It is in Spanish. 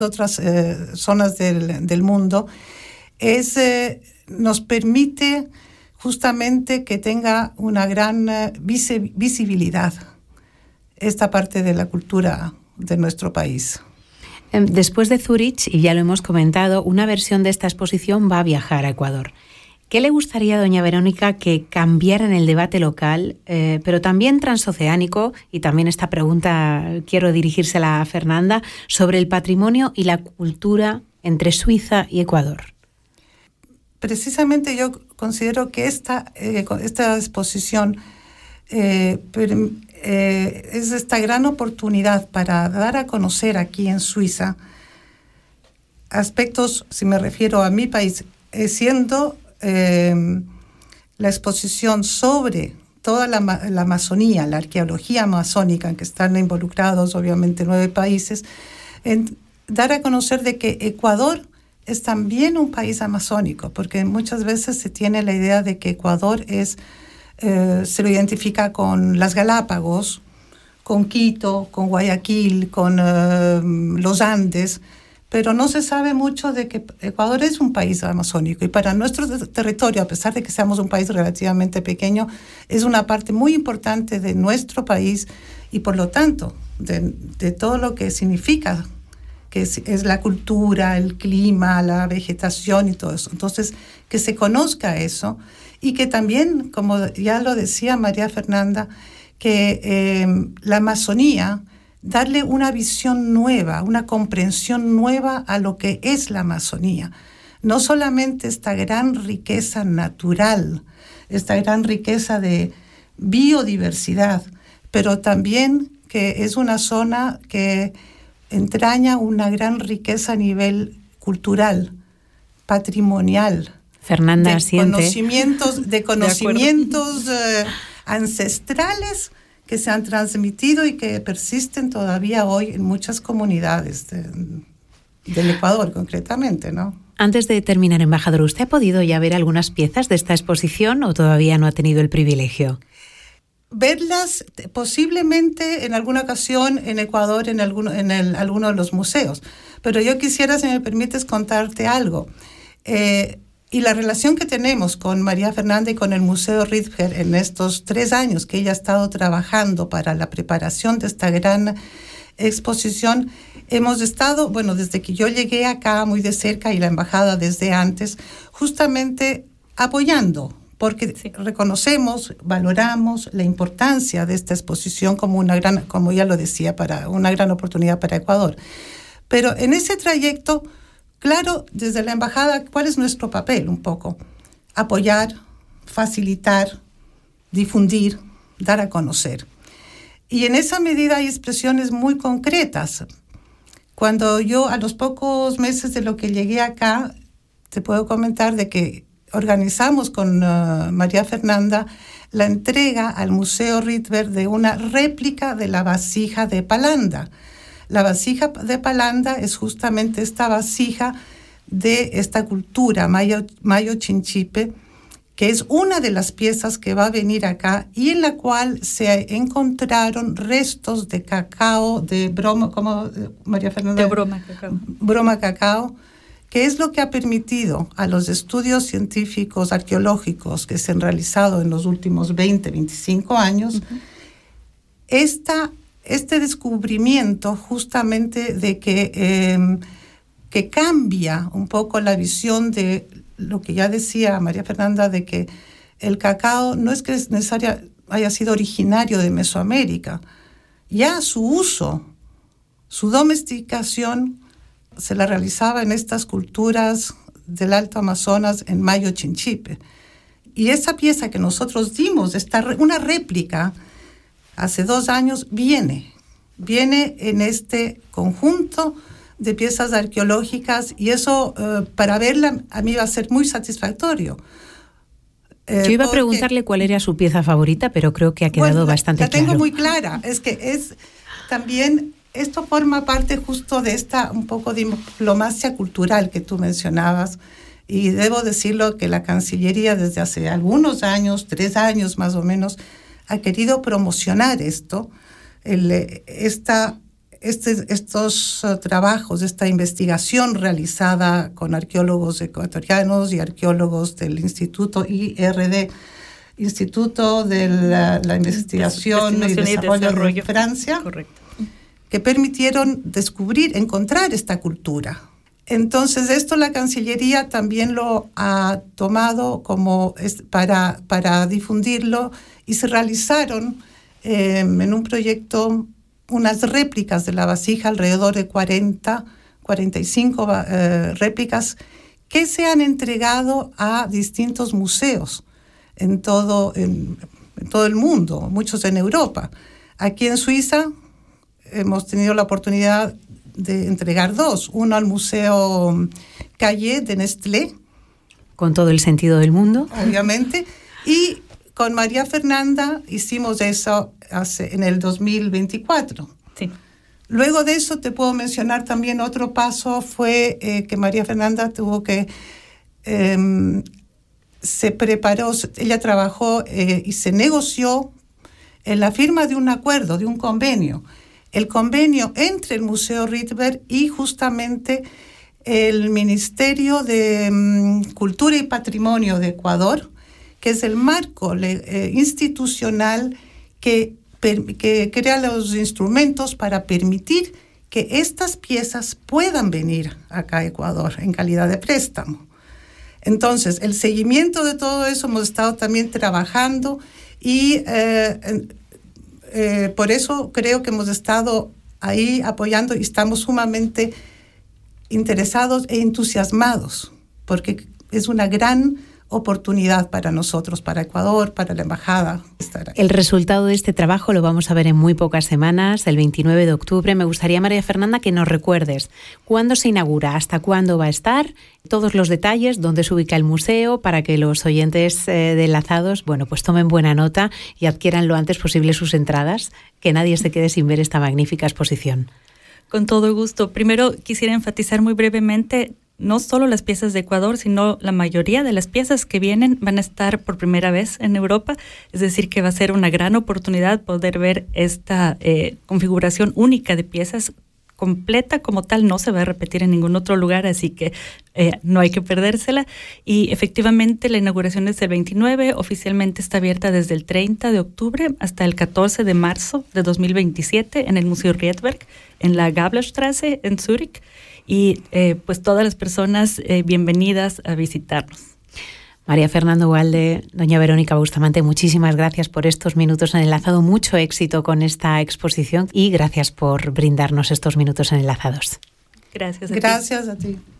otras zonas del mundo, nos permite justamente que tenga una gran visibilidad esta parte de la cultura de nuestro país. Después de Zúrich, y ya lo hemos comentado, una versión de esta exposición va a viajar a Ecuador. ¿Qué le gustaría, doña Verónica, que cambiara en el debate local, pero también transoceánico? Y también esta pregunta quiero dirigírsela a Fernanda, sobre el patrimonio y la cultura entre Suiza y Ecuador. Precisamente yo considero que esta exposición es esta gran oportunidad para dar a conocer aquí en Suiza aspectos, si me refiero a mi país, siendo la exposición sobre toda la Amazonía, la arqueología amazónica, en que están involucrados obviamente 9 países, en dar a conocer de que Ecuador es también un país amazónico, porque muchas veces se tiene la idea de que Ecuador se lo identifica con las Galápagos, con Quito, con Guayaquil, con los Andes, pero no se sabe mucho de que Ecuador es un país amazónico, y para nuestro territorio, a pesar de que seamos un país relativamente pequeño, es una parte muy importante de nuestro país y por lo tanto de todo lo que significa, que es la cultura, el clima, la vegetación y todo eso. Entonces, que se conozca eso y que también, como ya lo decía María Fernanda, que la Amazonía, darle una visión nueva, una comprensión nueva a lo que es la Amazonía. No solamente esta gran riqueza natural, esta gran riqueza de biodiversidad, pero también que es una zona que entraña una gran riqueza a nivel cultural, patrimonial. Fernanda asiente. De conocimientos ancestrales que se han transmitido y que persisten todavía hoy en muchas comunidades del Ecuador, concretamente, ¿no? Antes de terminar, embajador, ¿usted ha podido ya ver algunas piezas de esta exposición o todavía no ha tenido el privilegio? Verlas posiblemente en alguna ocasión en Ecuador, en alguno de los museos. Pero yo quisiera, si me permites, contarte algo. Y la relación que tenemos con María Fernanda y con el Museo Rittger en estos 3 años que ella ha estado trabajando para la preparación de esta gran exposición, hemos estado, bueno, desde que yo llegué acá muy de cerca y la embajada desde antes, justamente apoyando, porque reconocemos, valoramos la importancia de esta exposición como una gran, como ya lo decía, para una gran oportunidad para Ecuador. Pero en ese trayecto, claro, desde la embajada, ¿cuál es nuestro papel un poco? Apoyar, facilitar, difundir, dar a conocer. Y en esa medida hay expresiones muy concretas. Cuando yo, a los pocos meses de lo que llegué acá, te puedo comentar de que organizamos con María Fernanda la entrega al Museo Rittger de una réplica de la vasija de Palanda. La vasija de Palanda es justamente esta vasija de esta cultura mayo chinchipe, que es una de las piezas que va a venir acá y en la cual se encontraron restos de cacao, de broma, ¿cómo, María Fernanda? De broma cacao. Broma cacao, que es lo que ha permitido a los estudios científicos arqueológicos que se han realizado en los últimos 20, 25 años, este descubrimiento justamente de que cambia un poco la visión de lo que ya decía María Fernanda, de que el cacao no es que es haya sido originario de Mesoamérica. Ya su uso, su domesticación, se la realizaba en estas culturas del Alto Amazonas en Mayo Chinchipe. Y esa pieza que nosotros dimos, una réplica, hace 2 años, viene en este conjunto de piezas arqueológicas y eso para verla a mí va a ser muy satisfactorio. Yo iba a preguntarle cuál era su pieza favorita, pero creo que ha quedado bastante claro. La tengo muy clara, es que es también, esto forma parte justo de esta un poco de diplomacia cultural que tú mencionabas y debo decirlo que la Cancillería desde hace algunos años, 3 años más o menos, ha querido promocionar esto, estos trabajos, esta investigación realizada con arqueólogos ecuatorianos y arqueólogos del Instituto IRD, Instituto de la Investigación y Desarrollo de Francia, correcto, que permitieron encontrar esta cultura. Entonces, esto la Cancillería también lo ha tomado como para difundirlo, y se realizaron en un proyecto unas réplicas de la vasija, alrededor de 45 réplicas, que se han entregado a distintos museos en todo el mundo, muchos en Europa. Aquí en Suiza hemos tenido la oportunidad de entregar 2, uno al Museo Caillé de Nestlé. Con todo el sentido del mundo. Obviamente. Y con María Fernanda hicimos eso en el 2024. Sí. Luego de eso te puedo mencionar también otro paso, fue que María Fernanda tuvo que... se preparó, ella trabajó y se negoció en la firma de un acuerdo, de un convenio. El convenio entre el Museo Rydberg y justamente el Ministerio de Cultura y Patrimonio de Ecuador, que es el marco institucional que crea los instrumentos para permitir que estas piezas puedan venir acá a Ecuador en calidad de préstamo. Entonces, el seguimiento de todo eso hemos estado también trabajando y por eso creo que hemos estado ahí apoyando y estamos sumamente interesados e entusiasmados, porque es una gran oportunidad para nosotros, para Ecuador, para la embajada. El resultado de este trabajo lo vamos a ver en muy pocas semanas, el 29 de octubre. Me gustaría, María Fernanda, que nos recuerdes cuándo se inaugura, hasta cuándo va a estar, todos los detalles, dónde se ubica el museo, para que los oyentes de Enlazados, pues tomen buena nota y adquieran lo antes posible sus entradas, que nadie se quede sin ver esta magnífica exposición. Con todo gusto. Primero quisiera enfatizar muy brevemente, no solo las piezas de Ecuador, sino la mayoría de las piezas que vienen van a estar por primera vez en Europa, es decir, que va a ser una gran oportunidad poder ver esta configuración única de piezas completa como tal, no se va a repetir en ningún otro lugar, así que no hay que perdérsela. Y efectivamente la inauguración es el 29, oficialmente está abierta desde el 30 de octubre hasta el 14 de marzo de 2027 en el Museo Rydberg, en la Gablerstraße en Zúrich. Y pues todas las personas bienvenidas a visitarnos. María Fernanda Ugalde, doña Verónica Bustamante, muchísimas gracias por estos minutos en Enlazado. Mucho éxito con esta exposición y gracias por brindarnos estos minutos en Enlazados. Gracias a ti. Gracias a ti.